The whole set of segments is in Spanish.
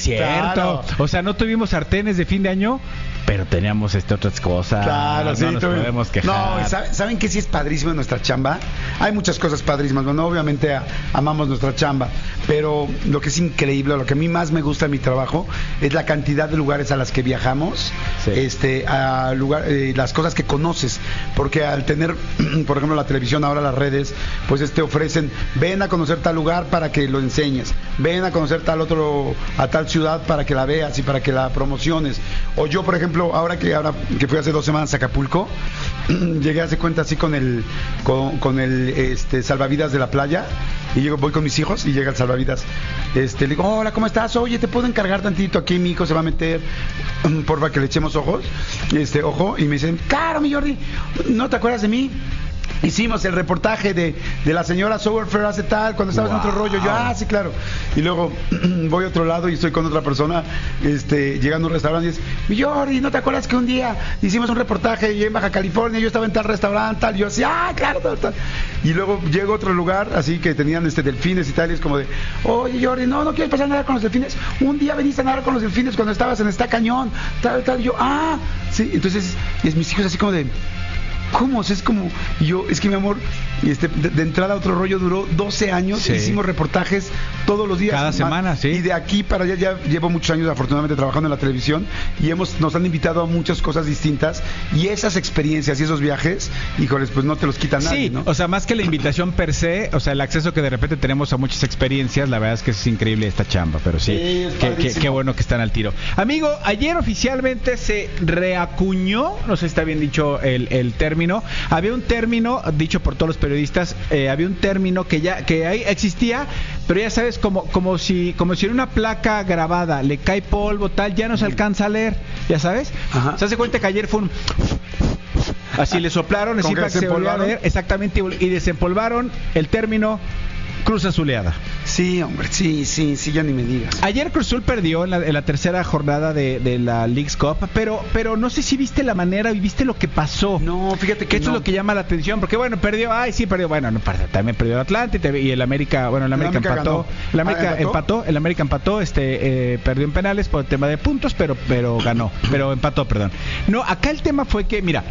cierto. Claro. O sea, no tuvimos sartenes de fin de año, pero teníamos otras cosas. Claro, no sí, nos podemos quejar. No, ¿saben qué sí es padrísimo en nuestra chamba? Hay muchas cosas padrísimas. Bueno, obviamente amamos nuestra chamba, pero lo que es increíble, lo que a mí más me gusta de mi trabajo es la cantidad de lugares a las que viajamos, las cosas que conoces, porque al tener, por ejemplo, la televisión, ahora las redes, pues te ofrecen, ven a conocer tal lugar para que lo enseñes, ven a conocer a tal ciudad para que la veas y para que la promociones. O yo, por ejemplo, ahora que fui hace 2 semanas a Acapulco, llegué a hacer cuenta así con el salvavidas de la playa, y voy con mis hijos y llega el salvavidas, le digo, hola, ¿cómo estás? Oye, ¿te puedo encargar tantito? Aquí mi hijo se va a meter, porfa, que le echemos ojo, y me dicen, claro, mi Jordi, ¿no te acuerdas de mí? Hicimos el reportaje de la señora Sowerfair hace tal, cuando estabas en otro rollo. Yo, sí, claro. Y luego voy a otro lado y estoy con otra persona, llegando a un restaurante y dice, mi Jordi, ¿no te acuerdas que un día hicimos un reportaje en Baja California, yo estaba en tal restaurante, tal? Y yo así, claro, tal. Y luego llego a otro lugar, así que tenían delfines y tal, y es como de, oye, Jordi, no quieres pasar a nadar con los delfines. Un día veniste a nadar con los delfines cuando estabas en esta cañón, tal. Y yo, sí. Entonces, mis hijos así como de, ¿cómo? O sea, es como, es que mi amor, de entrada a otro rollo duró 12 años, sí. Hicimos reportajes todos los días. Cada semana, sí. Y de aquí para allá ya llevo muchos años afortunadamente trabajando en la televisión y nos han invitado a muchas cosas distintas y esas experiencias y esos viajes, híjoles, pues no te los quita nadie, ¿no? O sea, más que la invitación per se, o sea, el acceso que de repente tenemos a muchas experiencias, la verdad es que es increíble esta chamba, pero sí, qué bueno que están al tiro. Amigo, ayer oficialmente se reacuñó, no sé si está bien dicho el término, había un término dicho por todos los periodistas, había un término que ahí existía, pero ya sabes, como si en una placa grabada le cae polvo, tal, ya no se alcanza a leer, ya sabes. Ajá. Se hace cuenta que ayer fue un así le soplaron, así para que se volviera a leer, exactamente, y desempolvaron el término Cruz Azuleada. Sí, hombre, sí, ya ni me digas. Ayer Cruz Azul perdió en la tercera jornada de la Leagues Cup, pero no sé si viste la manera y viste lo que pasó. No, fíjate que esto es lo que llama la atención, porque bueno, perdió, bueno, no, también perdió el Atlante y el América, bueno, el América empató. El América empató, perdió en penales por el tema de puntos, pero ganó, pero empató, perdón. No, acá el tema fue que, mira,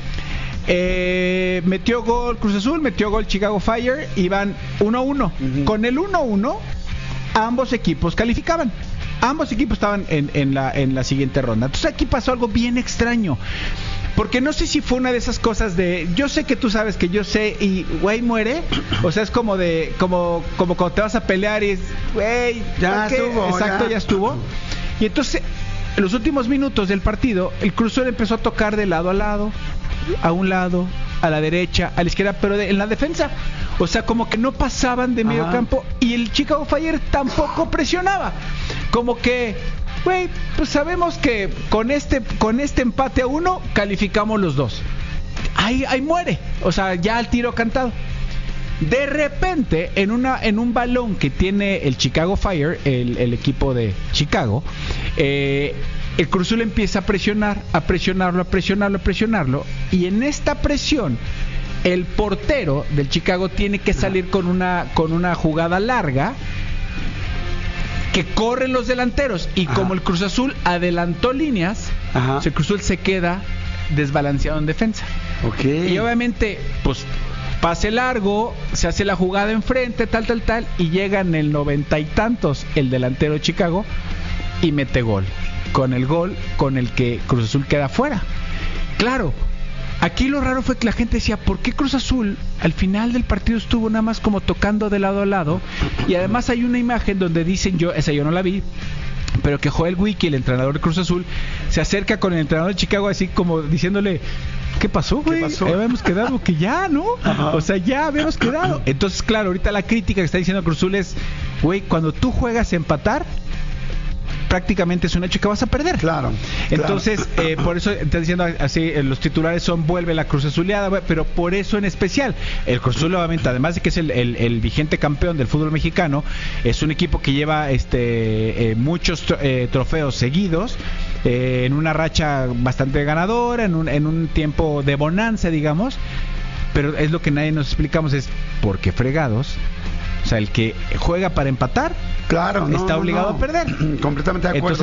metió gol Cruz Azul, metió gol Chicago Fire, iban 1-1. Uh-huh. Con el 1-1 ambos equipos calificaban. Ambos equipos estaban en la siguiente ronda. Entonces aquí pasó algo bien extraño. Porque no sé si fue una de esas cosas de yo sé que tú sabes que yo sé y güey muere. O sea, es como cuando te vas a pelear y es güey, ya estuvo. Exacto, ya estuvo. Y entonces en los últimos minutos del partido el Cruz Azul empezó a tocar de lado a lado, a un lado, a la derecha, a la izquierda, pero en la defensa. O sea, como que no pasaban de medio campo y el Chicago Fire tampoco presionaba. Como que, güey, pues sabemos que con este empate a 1 calificamos los dos. Ahí muere. O sea, ya al tiro cantado. De repente, en un balón que tiene el Chicago Fire, el equipo de Chicago, el Cruz Azul empieza a presionarlo, y en esta presión el portero del Chicago tiene que salir con una jugada larga que corren los delanteros y como el Cruz Azul adelantó líneas, el Cruz Azul se queda desbalanceado en defensa. Okay. Y obviamente, pues pase largo, se hace la jugada enfrente, tal, y llega en el 90 y tantos el delantero de Chicago y mete gol. Con el gol con el que Cruz Azul queda fuera. Claro, aquí lo raro fue que la gente decía, ¿por qué Cruz Azul al final del partido estuvo nada más como tocando de lado a lado? Y además hay una imagen donde dicen, esa yo no la vi, pero que Joel Wiki, el entrenador de Cruz Azul, se acerca con el entrenador de Chicago así como diciéndole, ¿qué pasó, güey? Habíamos quedado que ya, ¿no? O sea, ya habíamos quedado. Entonces, claro, ahorita la crítica que está diciendo Cruz Azul es, güey, cuando tú juegas a empatar, prácticamente es un hecho que vas a perder. Claro. Entonces, por eso está diciendo así, los titulares son vuelve la Cruz Azuleada, pero por eso en especial, el Cruz Azul obviamente, además de que es el vigente campeón del fútbol mexicano, es un equipo que lleva muchos trofeos seguidos, en una racha bastante ganadora, en un tiempo de bonanza, digamos, pero es lo que nadie nos explicamos, es ¿por qué fregados? O sea, el que juega para empatar, claro, está obligado a perder. Completamente de acuerdo. Entonces,